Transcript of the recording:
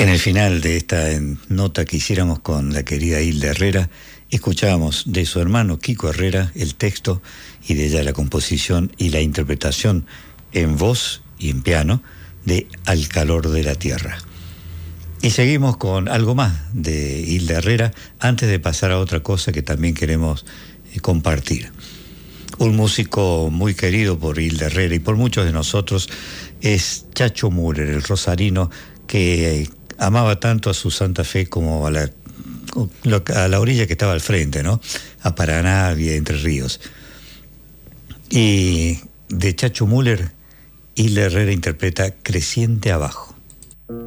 En el final de esta nota que hiciéramos con la querida Hilda Herrera, escuchábamos de su hermano Kiko Herrera el texto y de ella la composición y la interpretación en voz y en piano de Al calor de la tierra. Y seguimos con algo más de Hilda Herrera antes de pasar a otra cosa que también queremos compartir. Un músico muy querido por Hilda Herrera y por muchos de nosotros es Chacho Müller, el rosarino que amaba tanto a su Santa Fe como a la orilla que estaba al frente, ¿no? A Paraná y Entre Ríos. Y de Chacho Müller, Hilda Herrera interpreta Creciente Abajo.